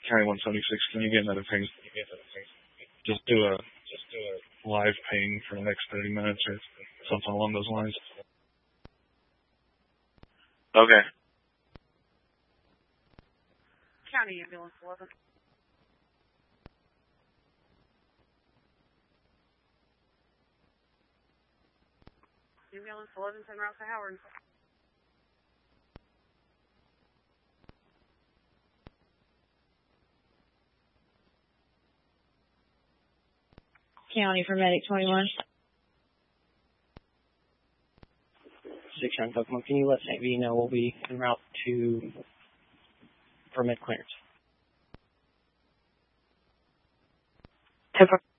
County 176, can you get another ping? Just do a live ping for the next 30 minutes or something along those lines. Okay. County Ambulance 11. Ambulance 11, 10 routes to Howard. County for Medic 21. 6 on Pokemon. Can you let St. V know we'll be en route to permit clearance? 10